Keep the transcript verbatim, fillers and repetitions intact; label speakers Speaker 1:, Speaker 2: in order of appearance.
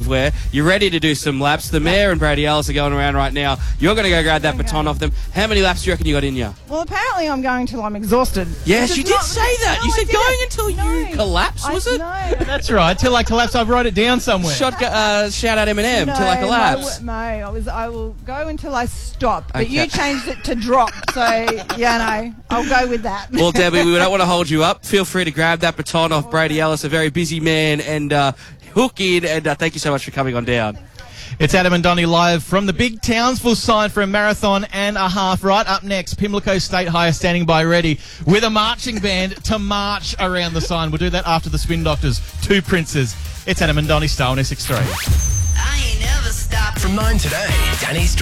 Speaker 1: activewear. You're ready to do some laps. The Mayor and Brady Ellis are going around right now. You're going to go grab that
Speaker 2: Okay.
Speaker 1: baton off them. How many laps do you reckon you got in you?
Speaker 2: Well, apparently I'm going till I'm exhausted.
Speaker 1: Yes,
Speaker 2: Which
Speaker 1: you
Speaker 2: is
Speaker 1: did
Speaker 2: not-
Speaker 1: say that.
Speaker 2: No,
Speaker 1: You
Speaker 2: I
Speaker 1: said
Speaker 2: didn't.
Speaker 1: going until
Speaker 2: No.
Speaker 1: you collapse, was
Speaker 2: I,
Speaker 1: it?
Speaker 2: No.
Speaker 3: That's right. Till I collapse, I've wrote it down somewhere.
Speaker 1: Shot, uh, shout out Eminem
Speaker 2: No,
Speaker 1: till I collapse.
Speaker 2: No, I was. I will go until I stop. But
Speaker 1: Okay.
Speaker 2: you changed it to drop, so yeah, no, I'll go with that.
Speaker 1: Well, Debbie, we don't want to hold you up. Feel free to grab that baton off Brady Ellis, a very busy man, and uh, hook in. And uh, thank you so much for coming on down.
Speaker 3: It's Adam and Donnie live from the big Townsville sign for a marathon and a half. Right up next, Pimlico State High standing by ready with a marching band to march around the sign. We'll do that after the Spin Doctors, Two Princes. It's Adam and Donnie, Star on S X three.
Speaker 4: I ain't never stopped.
Speaker 5: From nine today, Danny's